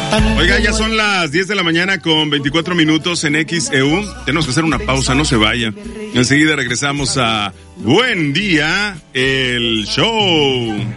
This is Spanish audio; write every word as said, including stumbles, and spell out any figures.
Oiga, ya son las diez de la mañana con veinticuatro minutos en X E U. Tenemos que hacer una pausa, no se vaya. Enseguida regresamos a Buen Día, el show.